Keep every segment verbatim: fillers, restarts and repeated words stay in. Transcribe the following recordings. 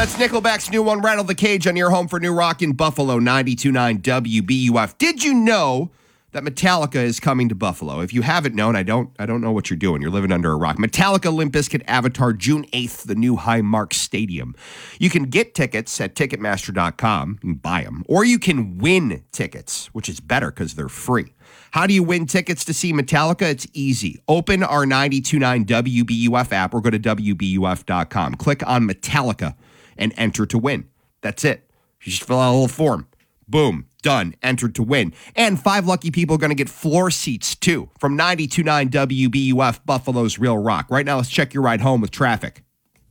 That's Nickelback's new one, Rattle the Cage, on your home for new rock in Buffalo, ninety-two point nine W B U F. Did you know that Metallica is coming to Buffalo? If you haven't known, I don't I don't know what you're doing. You're living under a rock. Metallica, Limp Bizkit, Avatar, June eighth, the new Highmark Stadium. You can get tickets at Ticketmaster dot com and buy them. Or you can win tickets, which is better because they're free. How do you win tickets to see Metallica? It's easy. Open our ninety-two point nine W B U F app or go to W B U F dot com. Click on Metallica and enter to win. That's it. You just fill out a little form. Boom. Done. Entered to win. And five lucky people are going to get floor seats, too, from ninety-two point nine W B U F, Buffalo's Real Rock. Right now, let's check your ride home with traffic.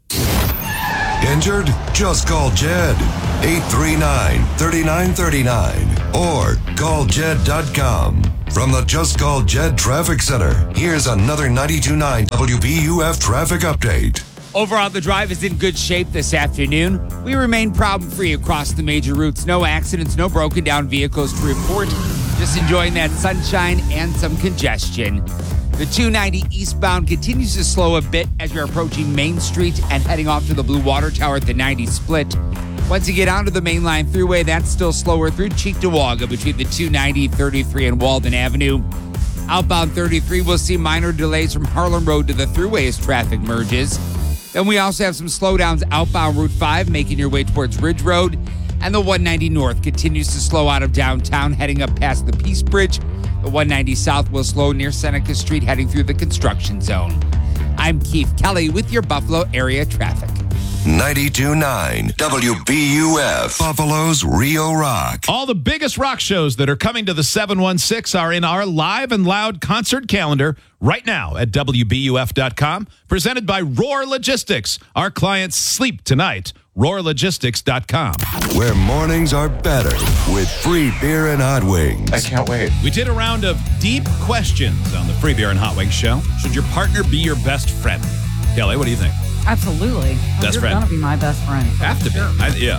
Injured? Just call Jed. eight three nine, three nine three nine or call jed dot com. From the Just Call Jed Traffic Center, here's another ninety-two point nine W B U F traffic update. Overall, the drive is in good shape this afternoon. We remain problem-free across the major routes. No accidents, no broken down vehicles to report. Just enjoying that sunshine and some congestion. The two ninety eastbound continues to slow a bit as you're approaching Main Street and heading off to the Blue Water Tower at the ninety split. Once you get onto the mainline thruway, that's still slower through Cheektowaga between the two ninety, thirty-three, and Walden Avenue. Outbound thirty-three will see minor delays from Harlem Road to the thruway as traffic merges. Then we also have some slowdowns outbound Route five, making your way towards Ridge Road. And the one ninety North continues to slow out of downtown, heading up past the Peace Bridge. The one ninety South will slow near Seneca Street, heading through the construction zone. I'm Keith Kelly with your Buffalo area traffic. ninety-two point nine W B U F, Buffalo's Real Rock. All the biggest rock shows that are coming to the seven one six are in our live and loud concert calendar right now at W B U F dot com, presented by Roar Logistics. Our clients sleep tonight. Roar Logistics dot com. Where mornings are better with free beer and hot wings. I can't wait. We did a round of deep questions on the Free Beer and Hot Wings show. Should your partner be your best friend? Kelly, what do you think? Absolutely. Best You're friend. going to be my best friend. Have to be. I, yeah.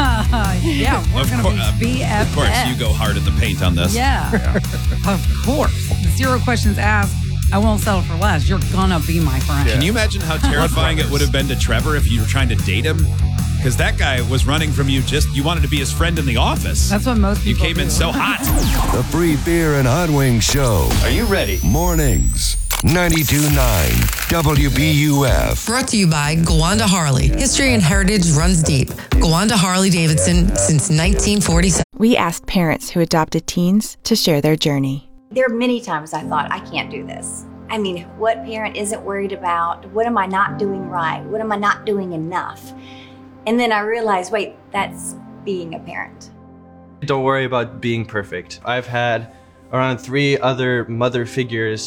yeah, we're Of going cour- to uh, be B F F. Of course, you go hard at the paint on this. Yeah. Of course. Zero questions asked. I won't settle for less. You're going to be my friend. Can you imagine how terrifying it would have been to Trevor if you were trying to date him? Because that guy was running from you just, you wanted to be his friend in the office. That's what most people You came do. in so hot. The Free Beer and Hot Wings show. Are you ready? Mornings. ninety-two point nine W B U F. Brought to you by Gowanda Harley. History and heritage runs deep. Gowanda Harley Davidson since nineteen forty-seven. We asked parents who adopted teens to share their journey. There are many times I thought, I can't do this. I mean, what parent isn't worried about? What am I not doing right? What am I not doing enough? And then I realized, wait, that's being a parent. Don't worry about being perfect. I've had around three other mother figures